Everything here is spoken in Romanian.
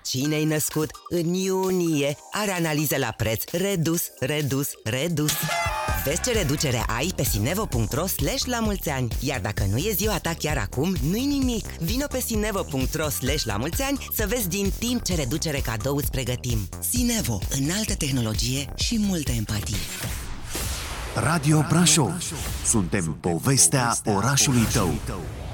cine-i născut în iunie are analize la preț redus, redus, redus. Vezi ce reducere ai pe sinevo.ro/lamulțeani. Iar dacă nu e ziua ta chiar acum, nu-i nimic. Vino pe sinevo.ro/lamulțeani să vezi din timp ce reducere cadou îți pregătim. Sinevo, înaltă tehnologie și multă empatie. Radio Brașov. Suntem povestea orașului tău.